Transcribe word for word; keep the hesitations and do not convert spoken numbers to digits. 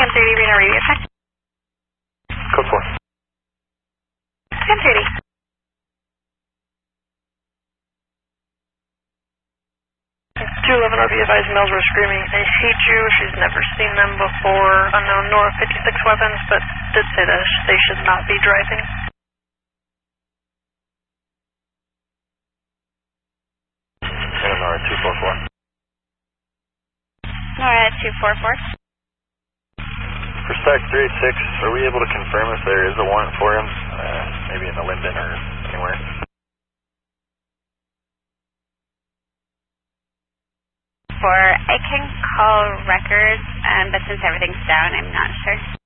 ten thirty, Reno radio check. Code four. ten thirty. two eleven R B advised males were screaming, "I hate you." She's never seen them before. Unknown north, fifty-six weapons, but did say that they should not be driving. Nora two four four. Nora two four four. For Stack three eight six, are we able to confirm if there is a warrant for him? Uh, maybe in the Linden or anywhere? For, I can call records, um, but since everything's down, I'm not sure.